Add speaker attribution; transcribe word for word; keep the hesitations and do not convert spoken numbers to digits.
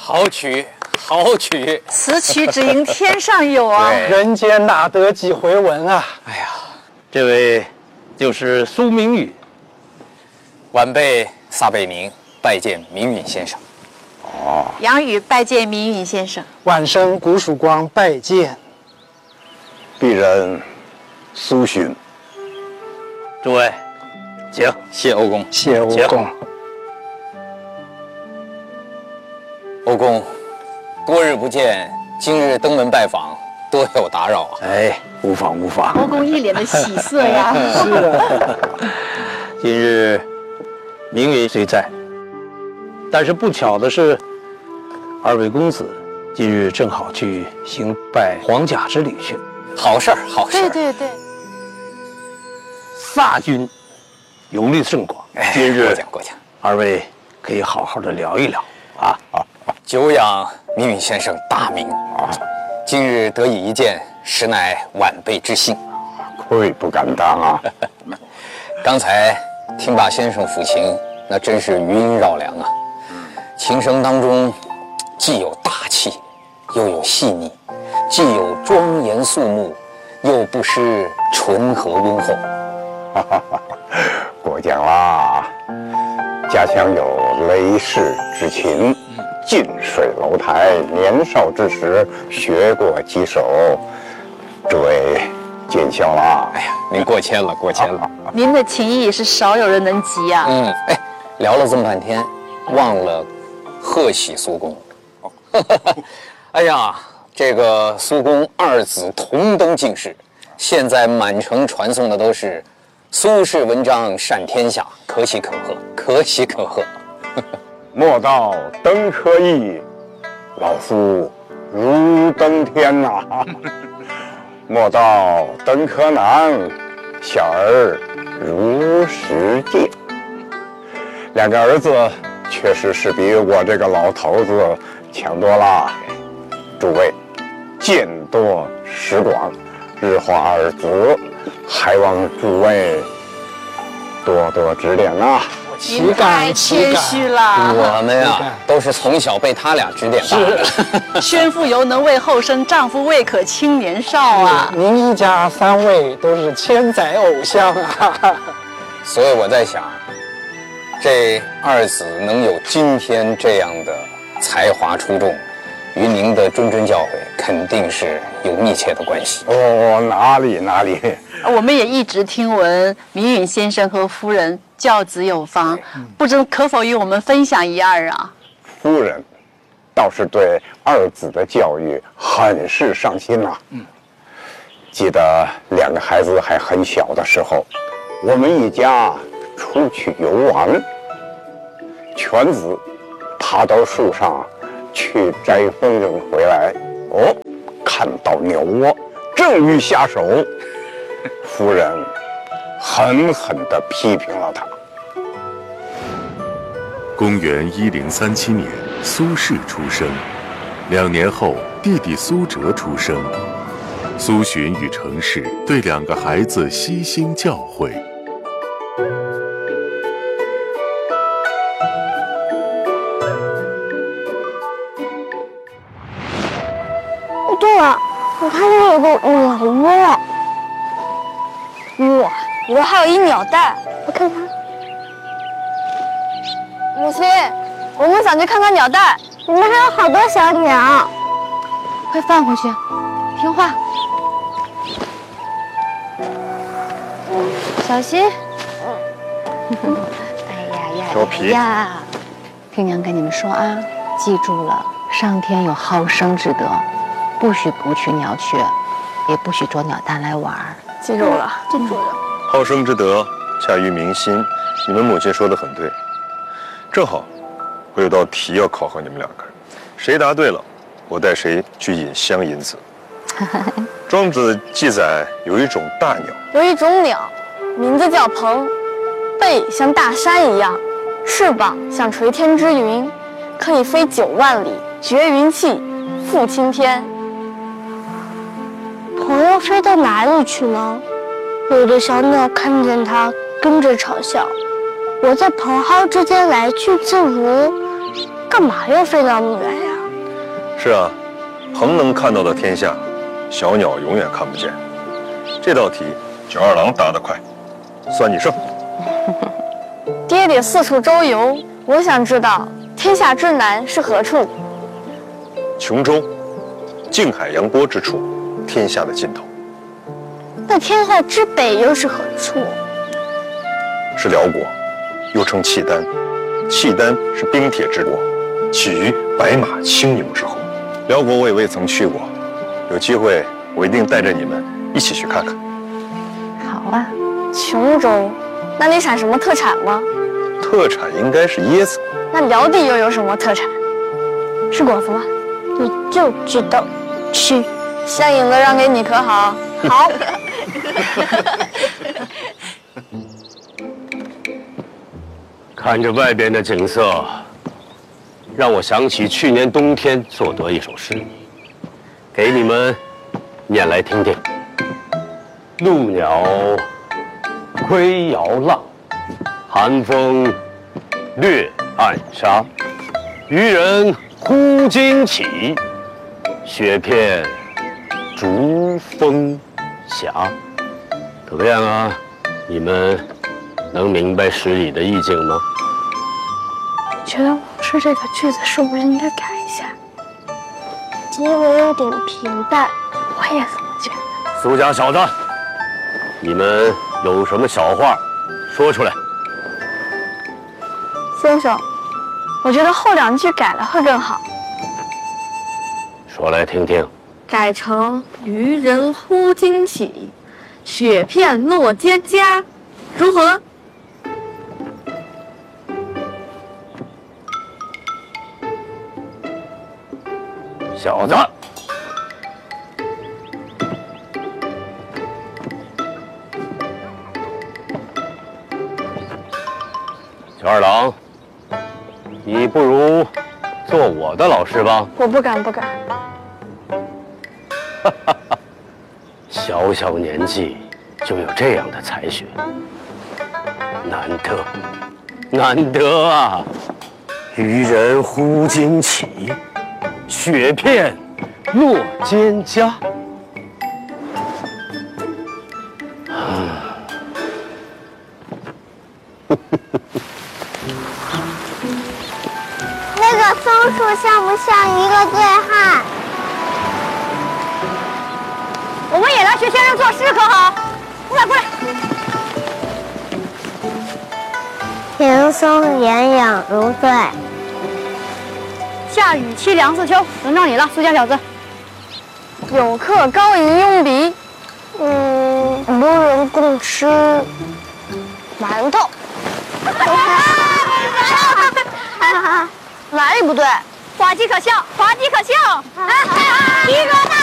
Speaker 1: 好曲，好曲，
Speaker 2: 此曲只应天上有啊！
Speaker 3: 人间哪得几回闻啊！
Speaker 1: 哎呀，
Speaker 4: 这位就是苏明允，
Speaker 1: 晚辈撒贝宁拜见明允先生。
Speaker 2: 哦，杨宇拜见明允先生。
Speaker 3: 晚生古曙光拜见。
Speaker 5: 鄙人苏洵。
Speaker 4: 诸位，请
Speaker 1: 谢欧公，
Speaker 3: 谢欧公。
Speaker 1: 欧公，多日不见，今日登门拜访，多有打扰啊！
Speaker 4: 哎，无妨无妨。
Speaker 2: 欧公一脸的喜色呀。
Speaker 3: 是的。
Speaker 4: 今日明允虽在，但是不巧的是，二位公子今日正好去行拜皇甲之礼去。
Speaker 1: 好事儿，好事儿。
Speaker 2: 对对对。
Speaker 4: 萨军游历甚广，今日
Speaker 1: 过奖过奖，
Speaker 4: 二位可以好好的聊一聊啊啊！
Speaker 1: 久仰明允先生大名啊，今日得以一见，实乃晚辈之幸。
Speaker 5: 愧不敢当啊！
Speaker 1: 刚才听罢先生抚琴，那真是余音绕梁啊！琴声当中既有大气，又有细腻，既有庄严肃穆，又不失醇和温厚。
Speaker 5: 过奖啦！家乡有雷氏之琴，近水楼台，年少之时学过几首，诸位见笑啦！
Speaker 1: 哎呀，您过谦了，过谦了。
Speaker 2: 您的琴艺是少有人能及啊。
Speaker 1: 嗯，哎，聊了这么半天，忘了贺喜苏公。哎呀，这个苏公二子同登进士，现在满城传颂的都是苏轼文章善天下，可喜可贺，可喜可贺。
Speaker 5: 莫道登科易，老苏如登天呐、啊；莫道登科难，小儿如石阶。两个儿子确实是比我这个老头子强多了。诸位见多识广，日化二子，还望诸位多多指点呐、啊。
Speaker 2: 您太谦虚了。
Speaker 1: 我们呀，都是从小被他俩指点大的。
Speaker 2: 宣父犹能为后生，丈夫未可轻年少啊！
Speaker 3: 您一家三位都是千载偶像啊！
Speaker 1: 所以我在想，这二子能有今天这样的才华出众，与您的谆谆教诲肯定是有密切的关系。
Speaker 5: 哦，哪里哪里。
Speaker 2: 我们也一直听闻明允先生和夫人教子有方，不知可否与我们分享一二啊？
Speaker 5: 夫人倒是对二子的教育很是上心呐、啊。嗯，记得两个孩子还很小的时候，我们一家出去游玩，犬子爬到树上去摘风筝回来，哦，看到鸟窝，正欲下手，夫人狠狠地批评了他。
Speaker 6: 公元一零三七年，苏轼出生。两年后，弟弟苏辙出生。苏洵与程氏对两个孩子悉心教诲。
Speaker 7: 哦，对了，我看见有个鸟窝，哇，里边还有一鸟蛋，我看看。母亲，我们想去看看鸟蛋，里面还有好多小鸟。
Speaker 2: 快放回去，听话。
Speaker 7: 小心。
Speaker 8: 哎呀呀
Speaker 5: 调皮
Speaker 8: 呀！听娘跟你们说啊，记住了，上天有好生之德，不许捕取鸟雀，也不许捉鸟蛋来玩。
Speaker 7: 记住了，记住了。
Speaker 9: 好生之德，恰于民心。你们母亲说的很对。正好，我有道题要考核你们两个人，谁答对了，我带谁去饮香饮子。庄子记载有一种大鸟，
Speaker 7: 有一种鸟，名字叫鹏，背像大山一样，翅膀像垂天之云，可以飞九万里，绝云气，覆青天。鹏要飞到哪里去呢？有的小鸟看见它，跟着嘲笑。我在蓬蒿之间来去自如，干嘛要飞那么远呀？
Speaker 9: 是啊，鹏能看到的天下，小鸟永远看不见。这道题，九二郎答得快，算你胜。
Speaker 7: 爹爹四处周游，我想知道天下之南是何处？
Speaker 9: 琼州，静海扬波之处，天下的尽头。
Speaker 7: 那天下之北又是何处？
Speaker 9: 是辽国，又称契丹。契丹是冰铁之国，起于白马青牛之后。辽国我也未曾去过，有机会我一定带着你们一起去看看。
Speaker 8: 好啊。
Speaker 7: 琼州，那里产什么特产吗？
Speaker 9: 特产应该是椰子。
Speaker 7: 那辽地又有什么特产？是果子吗？
Speaker 10: 你就知道吃。
Speaker 7: 香引子让给你可好？
Speaker 10: 好。
Speaker 11: 看着外边的景色，让我想起去年冬天做得一首诗，给你们念来听听。路鸟归摇浪，寒风掠暗沙。渔人忽惊起，雪片逐风霞。怎么样啊？你们能明白诗里的意境吗？
Speaker 10: 觉得老师这个句子是不是应该改一下？结尾有点平淡，我也这么觉得。
Speaker 11: 苏家小子，你们有什么小话说出来？
Speaker 7: 先生，我觉得后两句改了会更好。
Speaker 11: 说来听听。
Speaker 12: 改成渔人忽惊起，雪片落蒹葭，如何？
Speaker 11: 小子，小二郎，你不如做我的老师吧。
Speaker 7: 我不敢，不敢。
Speaker 11: 小小年纪就有这样的才学，难得，难得啊！渔人忽惊起，雪片落蒹葭。
Speaker 10: 那个松鼠像不像一个醉汉？
Speaker 12: 我们也来学先生作诗可好？过来过来。
Speaker 10: 平松岩养如醉，
Speaker 12: 下雨凄凉似秋，轮到你了，苏家小子。
Speaker 7: 有客高于拥鼻，
Speaker 10: 嗯，无人共吃馒头。
Speaker 12: 哪里不对？滑稽可笑，滑稽可笑！第一个。